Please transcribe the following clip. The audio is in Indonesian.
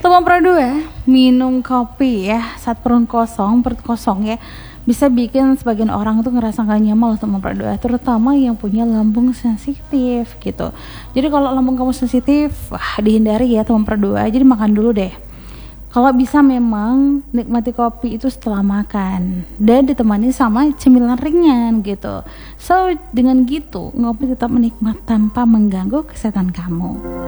Teman dua, minum kopi ya saat perut kosong ya bisa bikin sebagian orang tuh ngerasa gak nyaman loh teman dua, terutama yang punya lambung sensitif gitu. Jadi kalau lambung kamu sensitif, dihindari ya teman dua. Jadi makan dulu deh. Kalau bisa memang nikmati kopi itu setelah makan dan ditemani sama cemilan ringan gitu. So dengan gitu ngopi tetap menikmat tanpa mengganggu kesehatan kamu.